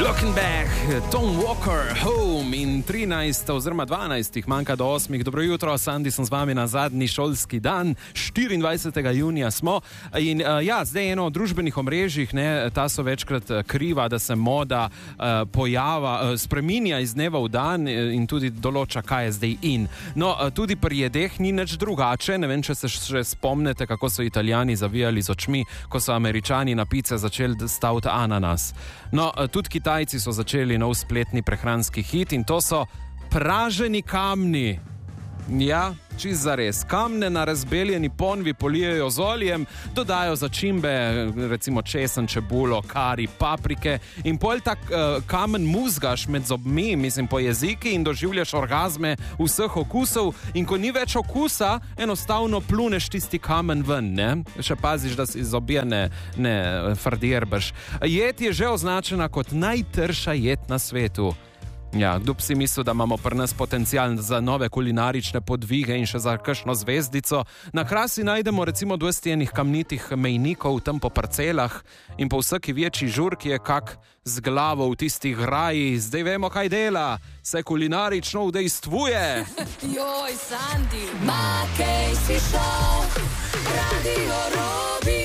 Looking back, Tom Walker, Home in 13 oziroma 12 manjka do 8. Dobro jutro, Sandi sem z vami na zadnji šolski dan, 24. junija smo. In zdaj eno od družbenih omrežjih, ta so večkrat kriva, da se moda spreminja iz dneva v dan in tudi določa, kaj je zdaj in. No, tudi pri jedeh ni nič drugače, ne vem, če se še spomnite, kako so Italijani zavijali z očmi, ko so Američani na pice začeli staviti ananas. No, tudi Kitajci so začeli nov spletni prehranski hit in to so praženi kamni. Ja, čisto zares. Kamne na razbeljeni ponvi polijejo z oljem, dodajo začimbe, recimo česen, čebulo, kari, paprike in pol tak kamen muzgaš med zobmi, po jeziki in doživljaš orgazme vseh okusov in ko ni več okusa, enostavno pluneš tisti kamen ven, ne? Še paziš, da si zobje ne fardirbaš. Jed je že označena kot najtrša jed na svetu. Ja, kdo bi si mislil, da imamo pri nas potencial za nove kulinarične podvige in še za kakšno zvezdico. Na Krasi najdemo recimo 200 enih kamnitih mejnikov tam po parcelah in po vsaki večji žurki je kak z glavo v tistih rajih. Zdaj vemo, kaj dela. Se kulinarično udejstvuje. Joj, Sandi. Makej si šel, Radio Robin.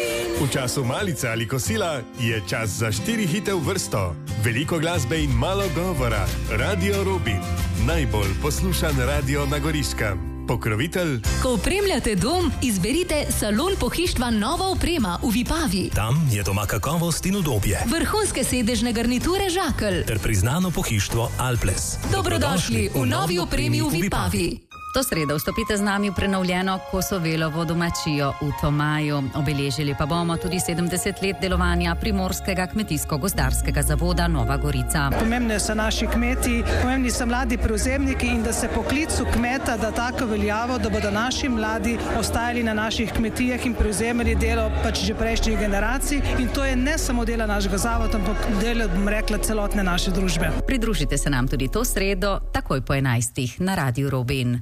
V času malice ali kosila je čas za 4 hite v vrsto. Veliko glasbe in malo govora. Radio Robin. Najbolj poslušan radio na Goriškem. Pokrovitelj. Ko opremljate dom, izberite Salon pohištva Nova oprema v Vipavi. Tam je doma kakovost in udobje. Vrhunske sedežne garniture Žakelj. Ter priznano pohištvo Alples. Dobrodošli v novi opremi v Vipavi. To sredo vstopite z nami v prenovljeno Kosovelovo domačijo v Tomaju. Obeležili pa bomo tudi 70 let delovanja Primorskega kmetijsko-gozdarskega zavoda Nova Gorica. Pomembne so naši kmeti, pomembni so mladi prevzemniki in da se poklicu kmeta da tako veljavo, da bodo naši mladi ostajali na naših kmetijah in prevzemali delo že prejšnjih generacij. In to je ne samo delo našega zavoda, ampak delo, bom rekla, celotne naše družbe. Pridružite se nam tudi to sredo, takoj po 11. na Radiu Robin.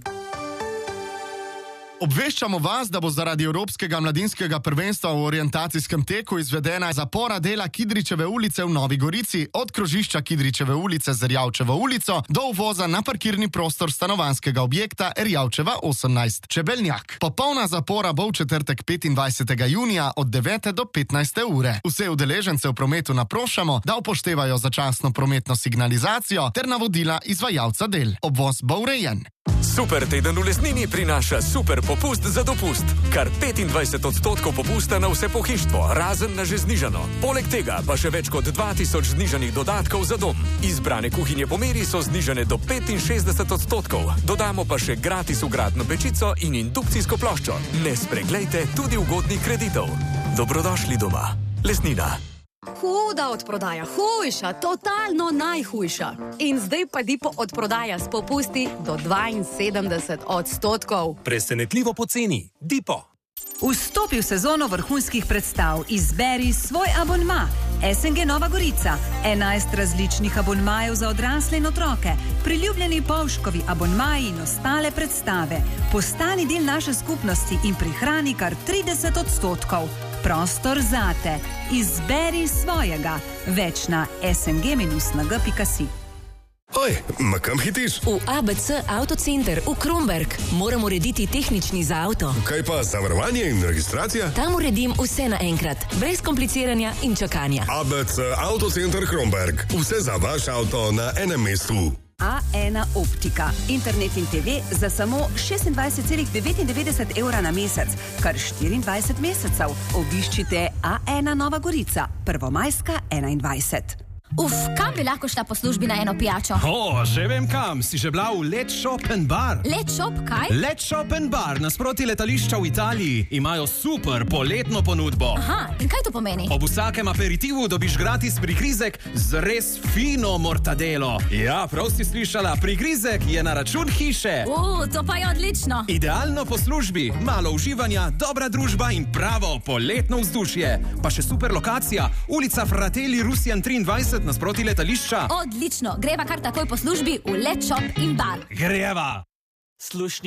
Obveščamo vas, da bo zaradi Evropskega mladinskega prvenstva v orientacijskem teku izvedena zapora dela Kidričeve ulice v Novi Gorici od krožišča Kidričeve ulice z Erjavčevo ulico do uvoza na parkirni prostor stanovanjskega objekta Erjavčeva 18 Čebeljnjak. Popolna zapora bo v četrtek 25. junija od 9. do 15. ure. Vse udeležence v prometu naprošamo, da upoštevajo začasno prometno signalizacijo ter navodila izvajalca del. Obvoz bo urejen. Super teden v Lesnini prinaša super popust za dopust. Kar 25% popusta na vse pohištvo, razen na že znižano. Poleg tega pa še več kot 2000 znižanih dodatkov za dom. Izbrane kuhinje po meri so znižane do 65%. Dodamo pa še gratis vgradno pečico in indukcijsko ploščo. Ne spreglejte tudi ugodnih kreditov. Dobrodošli doma. Lesnina. Huda odprodaja, hujša, totalno najhujša. In zdaj pa Dipo odprodaja s popusti do 72%. Presenetljivo poceni. Dipo. Vstopi v sezono vrhunskih predstav, izberi svoj abonma. SNG Nova Gorica, 11 različnih abonmajev za odrasle in otroke, priljubljeni Polškovi abonmaji in ostale predstave. Postani del naše skupnosti in prihrani kar 30%. Prostor zate. Izberi svojega. Več na sng-nag.si. Oj, ma kam hitiš? V ABC Autocenter v Kromberk. Moram urediti tehnični za avto. Kaj pa zavarovanje in registracija? Tam uredim vse naenkrat, brez kompliciranja in čakanja. ABC Autocenter Kromberk. Vse za vaš avto na enem mestu. A1 Optika. Internet in TV za samo 26,99 evra na mesec, kar 24 mesecev. Obiščite A1 Nova Gorica, Prvomajska 21. Uf, kam bi lahko šla po službi na eno pijačo? Že vem kam. Si že bila v Let Shop & Bar? Let Shop, kaj? Let Shop & Bar, nasproti letališča v Italiji. Imajo super poletno ponudbo. Aha, in kaj to pomeni? Ob vsakem aperitivu dobiš gratis prigrizek z res fino mortadelo. Ja, prav si slišala, prigrizek je na račun hiše. To pa je odlično. Idealno po službi, malo uživanja, dobra družba in pravo poletno vzdušje. Pa še super lokacija, ulica Fratelli Rusijan 23 nasproti letališča. Odlično, greva kar takoj po službi v Let Shop & Bar. Greva. Slušni